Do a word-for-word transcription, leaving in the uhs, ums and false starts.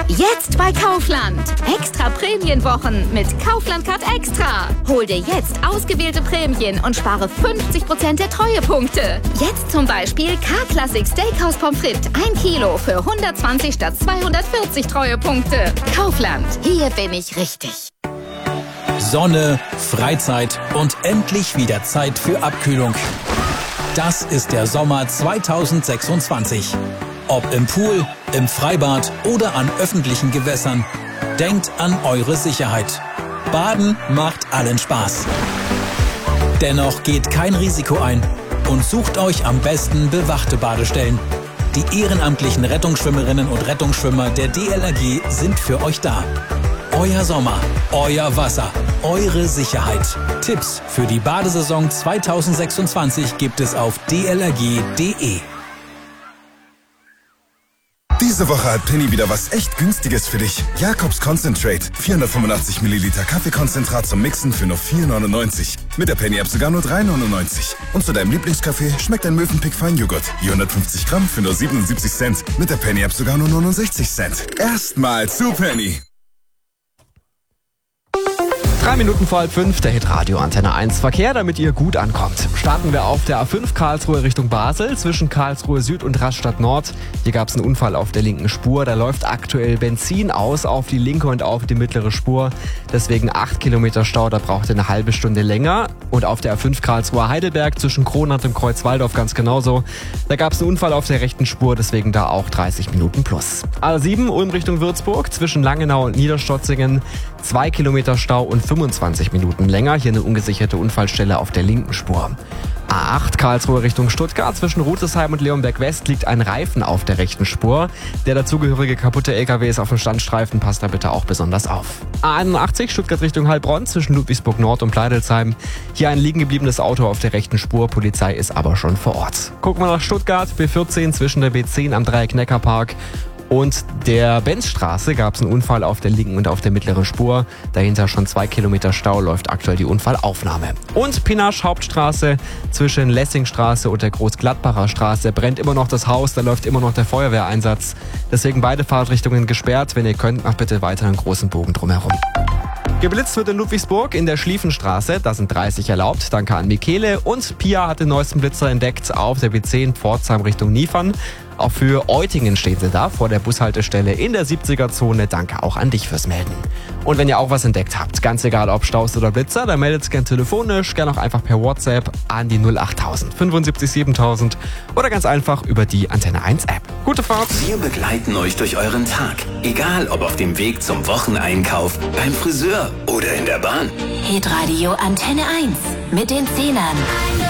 Jetzt bei Kaufland. Extra Prämienwochen mit Kaufland Card Extra. Hol dir jetzt ausgewählte Prämien und spare fünfzig Prozent der Treuepunkte. Jetzt zum Beispiel K-Classic Steakhouse Pommes frites ein Kilo für hundertzwanzig statt zweihundertvierzig Treuepunkte. Kaufland, hier bin ich richtig. Sonne, Freizeit und endlich wieder Zeit für Abkühlung. Das ist der Sommer zweitausendsechsundzwanzig. Ob im Pool, im Freibad oder an öffentlichen Gewässern. Denkt an eure Sicherheit. Baden macht allen Spaß. Dennoch geht kein Risiko ein und sucht euch am besten bewachte Badestellen. Die ehrenamtlichen Rettungsschwimmerinnen und Rettungsschwimmer der D L R G sind für euch da. Euer Sommer, euer Wasser, eure Sicherheit. Tipps für die Badesaison zweitausendsechsundzwanzig gibt es auf d l r g punkt d e. Diese Woche hat Penny wieder was echt Günstiges für dich. Jakobs Concentrate. vierhundertfünfundachtzig Milliliter Kaffeekonzentrat zum Mixen für nur vier neunundneunzig. Mit der Penny-App sogar nur drei neunundneunzig. Und zu deinem Lieblingskaffee schmeckt ein Mövenpick Feinjoghurt. hundertfünfzig Gramm für nur siebenundsiebzig Cent. Mit der Penny-App sogar nur neunundsechzig Cent. Erstmal zu Penny. Drei Minuten vor halb fünf, der Hitradio Antenne eins Verkehr, damit ihr gut ankommt. Starten wir auf der A fünf Karlsruhe Richtung Basel, zwischen Karlsruhe Süd und Rastatt Nord. Hier gab es einen Unfall auf der linken Spur. Da läuft aktuell Benzin aus auf die linke und auf die mittlere Spur. Deswegen acht Kilometer Stau, da braucht ihr eine halbe Stunde länger. Und auf der A fünf Karlsruhe Heidelberg, zwischen Kronert und Kreuzwaldorf ganz genauso. Da gab es einen Unfall auf der rechten Spur, deswegen da auch dreißig Minuten plus. A sieben Ulm Richtung Würzburg, zwischen Langenau und Niederstotzingen. zwei Kilometer Stau und fünfundzwanzig Minuten länger. Hier eine ungesicherte Unfallstelle auf der linken Spur. A acht Karlsruhe Richtung Stuttgart. Zwischen Rutesheim und Leonberg West liegt ein Reifen auf der rechten Spur. Der dazugehörige kaputte L K W ist auf dem Standstreifen. Passt da bitte auch besonders auf. A einundachtzig Stuttgart Richtung Heilbronn. Zwischen Ludwigsburg Nord und Pleidelsheim. Hier ein liegen gebliebenes Auto auf der rechten Spur. Polizei ist aber schon vor Ort. Gucken wir nach Stuttgart. B vierzehn zwischen der B zehn am Dreieck Neckarpark und der Benzstraße gab es einen Unfall auf der linken und auf der mittleren Spur. Dahinter schon zwei Kilometer Stau, läuft aktuell die Unfallaufnahme. Und Pinasch Hauptstraße zwischen Lessingstraße und der Großgladbacher Straße brennt immer noch das Haus, da läuft immer noch der Feuerwehreinsatz. Deswegen beide Fahrtrichtungen gesperrt. Wenn ihr könnt, macht bitte weiter einen großen Bogen drumherum. Geblitzt wird in Ludwigsburg in der Schlieffenstraße, da sind dreißig erlaubt, danke an Michele. Und Pia hat den neuesten Blitzer entdeckt auf der B zehn Pforzheim Richtung Niefern. Auch für Eutingen stehen sie da, vor der Bushaltestelle in der siebziger-Zone. Danke auch an dich fürs Melden. Und wenn ihr auch was entdeckt habt, ganz egal ob Staus oder Blitzer, dann meldet es gern telefonisch, gern auch einfach per WhatsApp an die null achttausend fünfundsiebzig siebentausend oder ganz einfach über die Antenne eins App. Gute Fahrt! Wir begleiten euch durch euren Tag, egal ob auf dem Weg zum Wocheneinkauf, beim Friseur oder in der Bahn. Hitradio Antenne eins mit den Zählern.